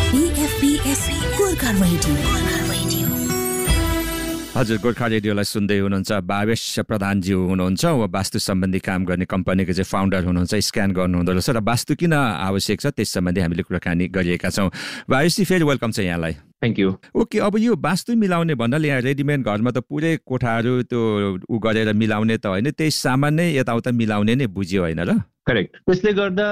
BFBS Gorkha radio. हजुर, गोर्खा रेडियोलाई सुन्दै हुनुहुन्छ। भावेश प्रधानज्यू हुनुहुन्छ, वा वास्तु सम्बन्धी काम गर्ने कम्पनीको चाहिँ फाउन्डर हुनुहुन्छ। स्क्यान गर्नुहुँदो रहेछ र वास्तु किन आवश्यक छ त्यस सम्बन्धी हामीले कुराकानी गरिएका छौँ। भावेशजी, फेरि वेलकम छ यहाँलाई। Thank you. ओके, अब यो वास्तु मिलाउने भन्नाले यहाँ रेडिमेड घरमा त पुरै कोठाहरू त्यो गरेर मिलाउने त होइन, त्यही सामान नै यताउता मिलाउने नै बुझ्यो होइन र? करेक्ट। त्यसले गर्दा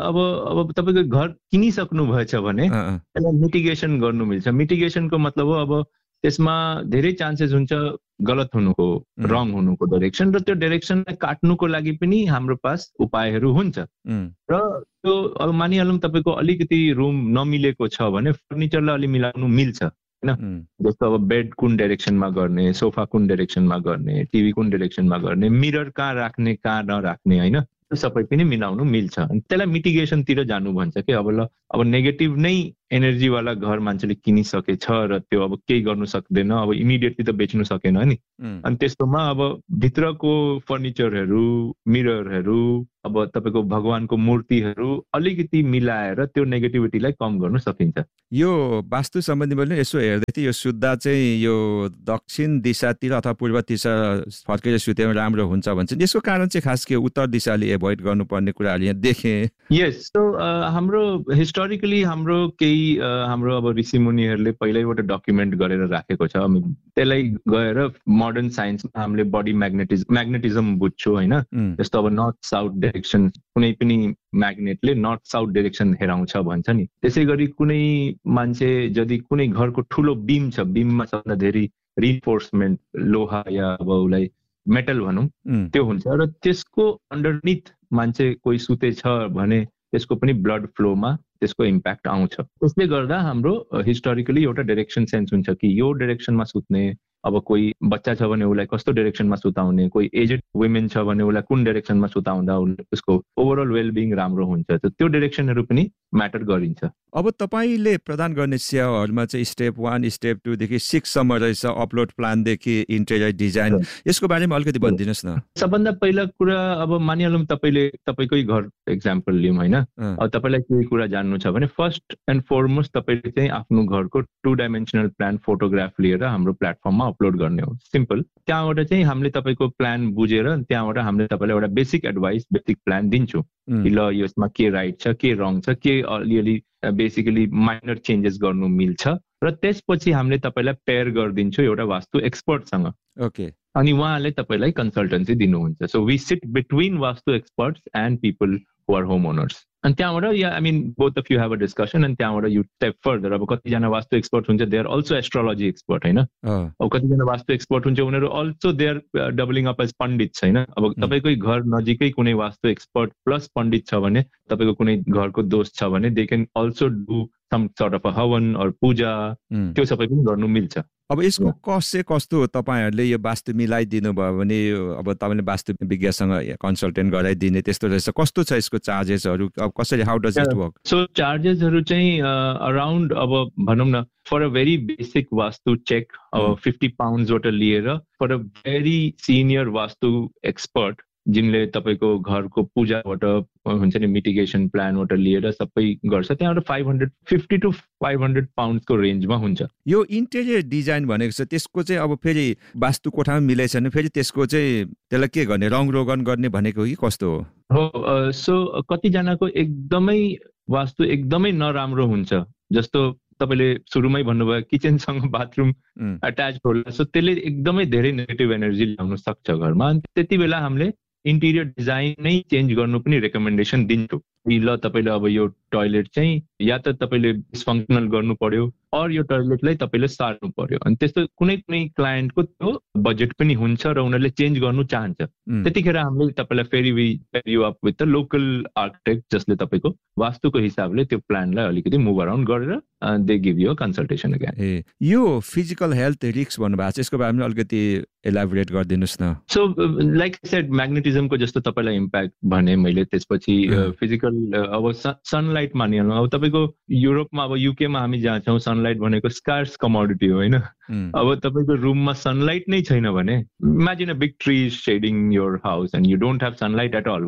अब तपाईँको घर किनिसक्नु भएछ भने त्यसलाई मिटिगेसन गर्नु मिल्छ। मिटिगेसनको मतलब हो अब त्यसमा धेरै चान्सेस हुन्छ गलत हुनुको, रङ हुनुको डाइरेक्सन, र त्यो डाइरेक्सनलाई काट्नुको लागि पनि हाम्रो पास उपायहरू हुन्छ। र त्यो अब मानिहालौँ तपाईँको अलिकति रुम नमिलेको छ भने फर्निचरलाई अलि मिलाउनु मिल्छ होइन। जस्तो अब बेड कुन डाइरेक्सनमा गर्ने, सोफा कुन डाइरेक्सनमा गर्ने, टिभी कुन डाइरेक्सनमा गर्ने, मिरर कहाँ राख्ने कहाँ नराख्ने होइन, त्यो सबै पनि मिलाउनु मिल्छ। त्यसलाई मिटिगेसनतिर जानु भन्छ कि अब नेगेटिभ नै एनर्जीवाला घर मान्छेले किनिसकेछ र त्यो अब केही गर्नु सक्दैन, अब इमिडिएटली त बेच्नु सकेन नि। अनि त्यस्तोमा अब भित्रको फर्निचरहरू, मिररहरू, अब तपाईँको भगवानको मूर्तिहरू अलिकति मिलाएर त्यो नेगेटिभिटीलाई कम गर्नु सकिन्छ। यो वास्तु सम्बन्धी मैले यसो हेर्दै थिएँ, यो सुत्दा चाहिँ यो दक्षिण दिशातिर अथवा पूर्वतिर फर्केर सुत्यो भने राम्रो हुन्छ भन्छ। यसको कारण चाहिँ खास के उत्तर दिशाले एभोइड गर्नुपर्ने कुराहरू यहाँ देखेँ। यस, सो हाम्रो हिस्टोरिकली हाम्रो हाम्रो अब ऋषिमुनिहरूले पहिल्यैबाट डकुमेन्ट गरेर राखेको छ। त्यसलाई गएर मोडर्न साइन्स हामीले बडी म्याग्नेटिजम बुझ्छौँ होइन। जस्तो अब नर्थ साउथ डाइरेक्सन, कुनै पनि म्याग्नेटले नर्थ साउथ डाइरेक्सन हेराउँछ भन्छ नि। त्यसै गरी कुनै मान्छे यदि कुनै घरको ठुलो बिम छ, बिममा सबभन्दा धेरै रिइन्फोर्समेन्ट लोहा या अब उसलाई मेटल भनौँ त्यो हुन्छ, र त्यसको अन्डरनिथ मान्छे कोही सुतेछ भने त्यसको पनि ब्लड फ्लोमा त्यसको इम्प्याक्ट आउँछ। त्यसले गर्दा हाम्रो हिस्टोरिकली एउटा डाइरेक्सन सेन्स हुन्छ कि यो डाइरेक्सनमा सुत्ने। अब कोही बच्चा छ भने उसलाई कस्तो डाइरेक्सनमा सुताउने, कोही एजेड वुमेन छ भने उसलाई कुन डाइरेक्सनमा सुताउँदा उसको ओभरअल वेलबिङ राम्रो हुन्छ, त्यो डाइरेक्सनहरू पनि म्याटर गरिन्छ। अब तपाईँले प्रदान गर्ने सेवाहरूमा चाहिँ स्टेप 1, स्टेप 2 देखि 6 सम्म रहेछ, अपलोड प्लानदेखि इन्टेरियर डिजाइन, यसको बारेमा अलिकति भनिदिनुहोस् न। सबभन्दा पहिला कुरा अब मानिहालौँ तपाईँकै घर एक्जाम्पल लिउँ होइन। अब तपाईँलाई केही कुरा जान्नु छ भने फर्स्ट एन्ड फरमोस्ट तपाईँले चाहिँ आफ्नो घरको 2 डाइमेन्सनल प्लान फोटोग्राफ लिएर हाम्रो प्लेटफर्ममा अपलोड गर्ने हो। सिम्पल। त्यहाँबाट चाहिँ हामीले तपाईँको प्लान बुझेर त्यहाँबाट हामीले तपाईँलाई एउटा बेसिक एडभाइस, बेसिक प्लान दिन्छौँ कि ल यसमा के राइट छ, के रङ छ, के अलिअलि बेसिकली माइनर चेन्जेस गर्नु मिल्छ, र त्यसपछि हामीले तपाईँलाई पेयर गरिदिन्छौँ एउटा वास्तु एक्सपर्टसँग। ओके। अनि उहाँले तपाईँलाई कन्सल्टेन्सी दिनुहुन्छ। So we sit between vastu experts and people who are home owners. अनि त्यहाँबाट both of you have a discussion, अनि त्यहाँबाट यु स्टेप फर्दर। अब कतिजना वास्तु एक्सपर्ट हुन्छ, they are also astrology expert होइन। अब कतिजना वास्तु एक्सपर्ट हुन्छ, उनीहरू also they are डबलिङ up as पण्डित होइन। अब तपाईँकै घर नजिकै कुनै वास्तु एक्सपर्ट प्लस पण्डित छ भने, तपाईँको कुनै घरको दोष छ भने, they can also do some sort of a हवन और पूजा, त्यो सबै पनि गर्नु मिल्छ। अब यसको कस्ट चाहिँ कस्तो हो? तपाईँहरूले यो वास्तु मिलाइदिनु भयो भने, अब तपाईँले वास्तु विज्ञसँग कन्सल्टेन्ट गराइदिने त्यस्तो रहेछ, कस्तो छ यसको चार्जेसहरू? अब कसरी, how does it work? So चार्जेसहरू चाहिँ अराउन्ड अब भनौँ न, for a very basic vastu check 50 पाउन्ड्सबाट लिएर for a very senior vastu expert जिनले तपाईँको घरको पूजाबाट हुन्छ नि, मिटिगेसन प्लानबाट लिएर सबै गर्छ, त्यहाँबाट 550 to 500 पाउन्ड्सको रेन्जमा हुन्छ। यो इन्टेरियर डिजाइन भनेको छ, त्यसको चाहिँ अब फेरि वास्तु कोठामा मिलेछ भने फेरि त्यसको चाहिँ त्यसलाई के गर्ने, रङ रोगन गर्ने भनेको कि कस्तो हो? सो कतिजनाको एकदमै वास्तु एकदमै नराम्रो हुन्छ, जस्तो तपाईँले सुरुमै भन्नुभयो किचनसँग बाथरुम एट्याच होला, सो त्यसले एकदमै धेरै नेगेटिभ एनर्जी ल्याउन सक्छ घरमा। त्यति बेला हामीले इन्टिरियर डिजाइन नै चेन्ज गर्नु पनि रेकमेन्डेसन दिन्छु। ल तपाईँले अब यो टोयलेट चाहिँ या त तपाईँले डिसफङ्क्सनल गर्नु पर्यो, और यो टोयलेटलाई तपाईँले सार्नु पर्यो। अनि त्यस्तो कुनै क्लायन्टको त्यो बजेट पनि हुन्छ र उनीहरूले चेन्ज गर्नु चाहन्छ, त्यतिखेर हामीले तपाईँलाई फेरि pair you up with the local architect, जसले तपाईँको वास्तुको हिसाबले त्यो प्लानलाई अलिकति मुभ अराउन्ड गरेर they give you consultation again. यो फिजिकल हेल्थ रिस्क भन्नुभएको छ, यसको बारेमा अलिकति एलाबोरेट गरिदिनुहोस् न। सो लाइक सेड म्याग्नेटिजमको जस्तो तपाईँलाई इम्प्याक्ट भने मैले, त्यसपछि फिजिकल अब सनलाइट मानिहाल्नु। अब तपाईँको युरोपमा, अब युकेमा हामी जहाँ छौँ, सनलाइट भनेको स्कार्स कमोडिटी हो होइन। अब तपाईँको रुममा सनलाइट नै छैन भने, imagine a big tree shedding your house and you don't have sunlight at all भने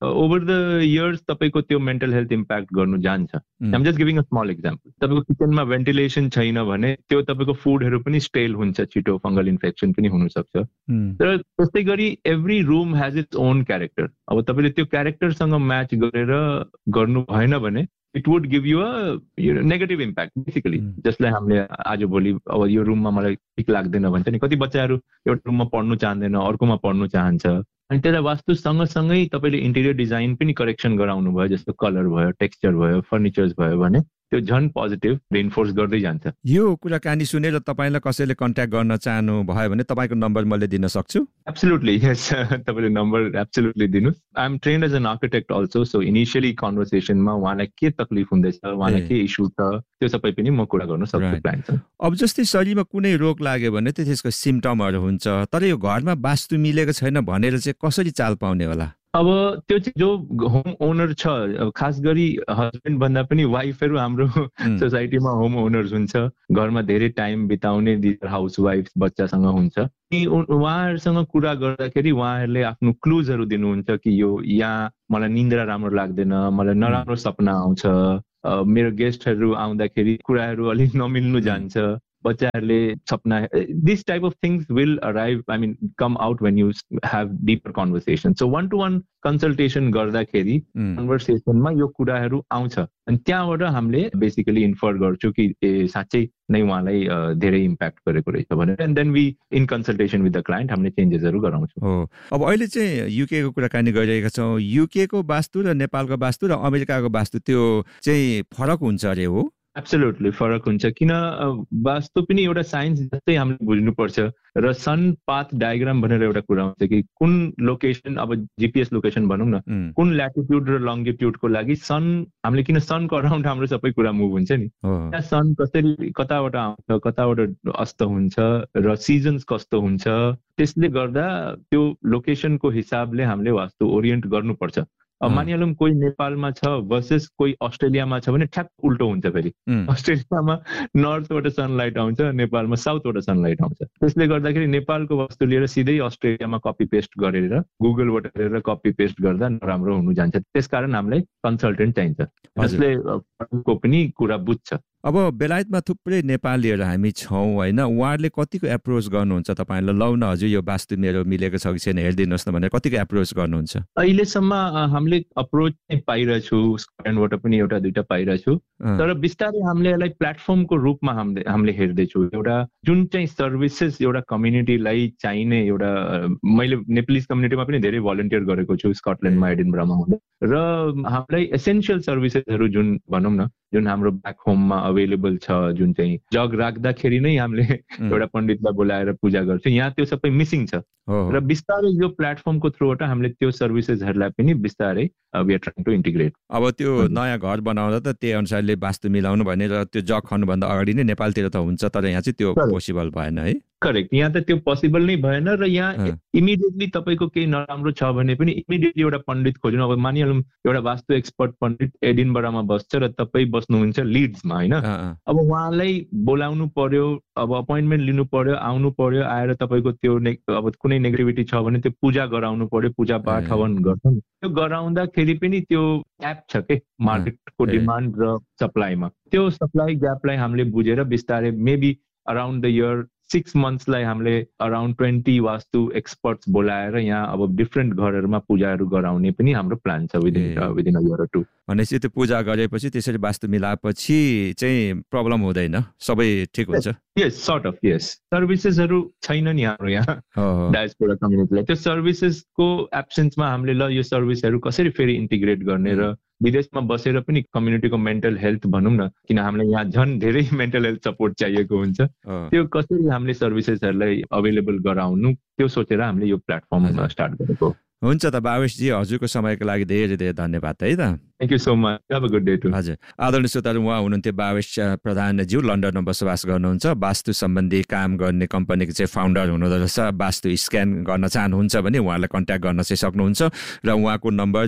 ओभर द इयर्स तपाईँको त्यो मेन्टल हेल्थ इम्प्याक्ट गर्नु जान्छ. I'm just giving a small example. तपाईँको किचनमा भेन्टिलेसन छैन भने त्यो तपाईँको फुडहरू पनि स्टेल हुन्छ, छिटो फङ्गल इन्फेक्सन पनि हुनसक्छ. तर त्यस्तै गरी every room has its own character. अब तपाईँले त्यो क्यारेक्टरसँग म्याच गरेर गर्नु भएन भने it would give you a negative impact basically. जसलाई हामीले आज भोलि अब यो रुममा मलाई ठिक लाग्दैन भन्छ नि, कति बच्चाहरू एउटा रुममा पढ्नु चाहँदैन, अर्कोमा पढ्नु चाहन्छ. अनि त्यसलाई वास्तु सँगसँगै तपाईँले इन्टेरियर डिजाइन पनि करेक्सन गराउनु भयो, जस्तो कलर भयो, टेक्सचर भयो, फर्निचर्स भयो भने त्यो झन् पोजिटिभ रेनफोर्स गर्दै जान्छ. यो कुराकानी सुनेर तपाईँलाई कसैले कन्ट्याक्ट गर्न चाहनु भयो भने तपाईँको नम्बर मैले दिन सक्छु? एब्सोल्युटली यस, तपाईँले नम्बर एब्सोल्युटली दिनुहोस्. I am trend as an architect also, so initially कन्भर्सेसनमा उहाँलाई के तकलिफ हुँदैछ, उहाँलाई के इस्यु छ, त्यो सबै पनि म कुरा गर्न सक्छु क्लाइन्टसँग. अब जस्तै शरीरमा कुनै रोग लाग्यो भने त्यसको सिम्टमहरू हुन्छ, तर यो घरमा वास्तु मिलेको छैन भनेर चाहिँ कसरी चाल पाउने होला? अब त्यो चाहिँ जो होम ओनर छ, खास गरी हस्बेन्ड भन्दा पनि वाइफहरू हाम्रो सोसाइटीमा होम ओनर्स हुन्छ, घरमा धेरै टाइम बिताउने हाउस वाइफ बच्चासँग हुन्छ. उहाँहरूसँग कुरा गर्दाखेरि उहाँहरूले आफ्नो क्लुजहरू दिनुहुन्छ कि यो यहाँ मलाई निन्द्रा राम्रो लाग्दैन, मलाई नराम्रो सपना आउँछ, मेरो गेस्टहरू आउँदाखेरि कुराहरू अलिक नमिल्नु जान्छ, बच्चाहरूले सपना, this type of things will arrive, I mean come out when you have deeper conversation. So one to one consultation गर्दाखेरि कन्भर्सेसनमा यो कुराहरू आउँछ अनि त्यहाँबाट हामीले बेसिकली इन्फर गर्छौँ कि साँच्चै नै उहाँलाई धेरै इम्प्याक्ट गरेको रहेछ भनेर. And then we in consultation with the client हामीले चेन्जेसहरू गराउँछौँ. अब अहिले चाहिँ युकेको कुराकानी गरिरहेका छौँ. युकेको वास्तु र नेपालको वास्तु र अमेरिकाको वास्तु त्यो चाहिँ फरक हुन्छ अरे हो? एब्सोल्युटली फरक हुन्छ. किन वास्तु पनि एउटा साइन्स जस्तै हामीले बुझ्नुपर्छ. र सन पाथ डायग्राम भनेर एउटा कुरा हुन्छ कि कुन लोकेसन, अब जिपिएस लोकेसन भनौँ न, कुन ल्याटिट्युड र लङ्गिट्युडको लागि सन, हामीले किन सनको अराउन्ड हाम्रो सबै कुरा मुभ हुन्छ नि, त्यहाँ सन कसरी कताबाट आउँछ, कताबाट अस्त हुन्छ र सिजन्स कस्तो हुन्छ, त्यसले गर्दा त्यो लोकेसनको हिसाबले हामीले वास्तु ओरिएन्ट गर्नुपर्छ. अब मानिहालौँ कोही नेपालमा छ भर्सेस कोही अस्ट्रेलियामा छ भने ठ्याक्क उल्टो हुन्छ. फेरि अस्ट्रेलियामा नर्थबाट सनलाइट आउँछ, नेपालमा साउथबाट सनलाइट आउँछ. त्यसले गर्दाखेरि नेपालको वस्तु लिएर सिधै अस्ट्रेलियामा कपी पेस्ट गरेर गुगलबाट हेरेर कपी पेस्ट गर्दा नराम्रो हुनु जान्छ. त्यसकारण हामीलाई कन्सल्टेन्ट चाहिन्छ जसले को पनि कुरा बुझ्छ. अब बेलायतमा थुप्रै नेपालीहरू हामी छौँ होइन, उहाँहरूले कतिको एप्रोच गर्नुहुन्छ तपाईँलाई, लौ न हजुर यो वास्तु मेरो मिलेको छ कि छैन हेरिदिनुहोस् न भनेर कतिको एप्रोच गर्नुहुन्छ? अहिलेसम्म हामीले अप्रोच चाहिँ पाइरहेछु, स्कटल्यान्डबाट पनि एउटा दुइटा पाइरहेछु. तर बिस्तारै हामीले यसलाई प्लेटफर्मको रूपमा हामीले हेर्दैछौँ. एउटा जुन चाहिँ सर्भिसेस एउटा कम्युनिटीलाई चाहिने, एउटा मैले नेपालीज कम्युनिटीमा पनि धेरै भलन्टियर गरेको छु स्कटल्यान्डमा, एडिनबरामा हुँदा, र हामीलाई एसेन्सियल सर्भिसेसहरू जुन भनौँ न, जुन हाम्रो ब्याक होममा अवेलेबल छ, जुन चाहिँ जग राख्दाखेरि नै हामीले एउटा पण्डितलाई बोलाएर पूजा गर्छौँ, यहाँ त्यो सबै मिसिङ छ. र बिस्तारै यो प्लेटफर्मको थ्रुबाट हामीले त्यो सर्भिसेसहरूलाई पनि बिस्तारै we are trying to integrate. अब त्यो नयाँ घर बनाउँदा त त्यही अनुसारले वास्तु मिलाउनु भनेर त्यो जग खन्नुभन्दा अगाडि नै नेपालतिर त हुन्छ, तर यहाँ चाहिँ त्यो पोसिबल भएन है? करेक्ट, यहाँ त त्यो पोसिबल नै भएन. र यहाँ इमिडिएटली तपाईँको केही नराम्रो छ भने पनि इमिडिएटली एउटा पण्डित खोज्नु. अब मानिहालौँ एउटा वास्तु एक्सपर्ट पण्डित एडिनबरामा बस्छ र तपाईँ बस्नुहुन्छ लिड्समा होइन, अब उहाँलाई बोलाउनु पर्यो, अब अपोइन्टमेन्ट लिनु पर्यो, आउनु पर्यो, आएर तपाईँको त्यो अब कुनै नेगेटिभिटी छ भने त्यो पूजा गराउनु पर्यो, पूजा पाठ हवन गर्छ नि, त्यो गराउँदाखेरि पनि त्यो ग्याप छ के मार्केटको डिमान्ड र सप्लाईमा. त्यो सप्लाई ग्यापलाई हामीले बुझेर बिस्तारै मेबी अराउन्ड द इयर 6 मन्थ्सलाई हामीले अराउन्ड 20 वास्तु एक्सपर्ट्स बोलाएर यहाँ अब डिफ्रेन्ट घरहरूमा पूजाहरू गराउने पनि हाम्रो प्लान छ विदिन अ इयर टु. भनेपछि त्यो पूजा गरेपछि त्यसरी वास्तु मिलाएपछि चाहिँ प्रब्लम हुँदैन, सबै ठिक हुन्छ? यस, सर्ट अफ यस. सर्भिसेसहरू छैन नि हाम्रो यहाँ डायस्पोरा कम्युनिटीलाई. त्यो सर्भिसेसको एब्सेन्समा हामीले ल यो सर्भिसहरू कसरी फेरि इन्टिग्रेट गर्ने र विदेशमा बसेर पनि कम्युनिटीको मेन्टल हेल्थ भनौँ न, किन हामीलाई यहाँ झन् धेरै मेन्टल हेल्थ सपोर्ट चाहिएको हुन्छ, त्यो कसरी हामीले सर्भिसेसहरूलाई अवेलेबल गराउनु, त्यो सोचेर हामीले यो प्लेटफर्म स्टार्ट गरेको. हुन्छ त भावेशजी, हजुरको समयको लागि धेरै धेरै धन्यवाद है त. Thank you so much. Have a good day to. हजुर, आदरणीय श्रोताहरू, उहाँ हुनुहुन्थ्यो भावेश प्रधानज्यू, लन्डनमा बसोबास गर्नुहुन्छ, वास्तु सम्बन्धी काम गर्ने कम्पनीको चाहिँ फाउन्डर हुनुहुँदो रहेछ. वास्तु स्क्यान गर्न चाहनुहुन्छ भने उहाँलाई कन्ट्याक्ट गर्न चाहिँ सक्नुहुन्छ र उहाँको नम्बर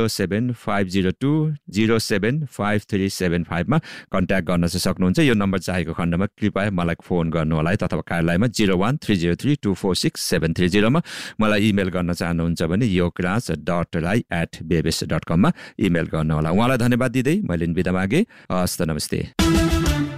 0750207537 कन्ट्याक्ट गर्न चाहिँ सक्नुहुन्छ. यो नम्बर चाहेको खण्डमा कृपया मलाई फोन गर्नु होला है, अथवा कार्यालयमा 013032467330 मा मलाई इमेल गर्न चाहनुहुन्छ भने भने yograज.rai@bebes.com मा इमेल गर्नुहोला। उहाँलाई धन्यवाद दिँदै मैले बिदा मागे। हस्त नमस्ते।